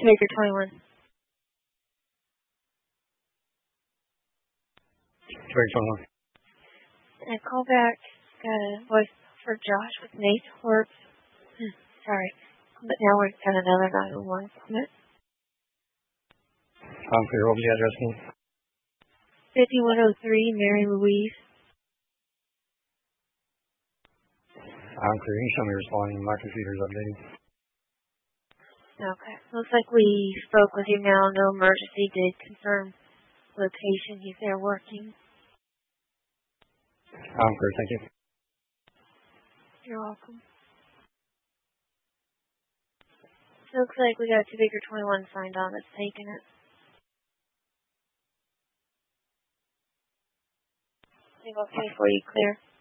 Baker 21. Baker 21. I call back, got a voice for Josh with Nate Horp. Sorry, but now we've got another 901 from it. Clear. What was the address again? 5103 Mary Louise. Clear. You can show me responding. My computer's updating. Okay. Looks like we spoke with you now. No emergency. Did confirm location. He's there working. Clear. Thank you. You're welcome. Looks like we got 2 Baker 21 signed on that's taking it. Is it okay for you, Clear?